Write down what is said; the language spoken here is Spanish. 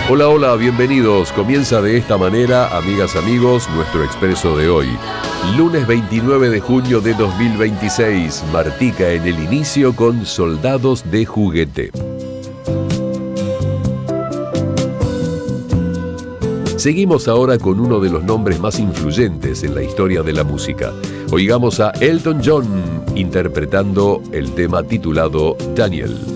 Hola, hola, bienvenidos. Comienza de esta manera, amigas, amigos, nuestro expreso de hoy. Lunes 29 de junio de 2026, Martica en el inicio con Soldados de Juguete. Seguimos ahora con uno de los nombres más influyentes en la historia de la música. Oigamos a Elton John interpretando el tema titulado Daniel.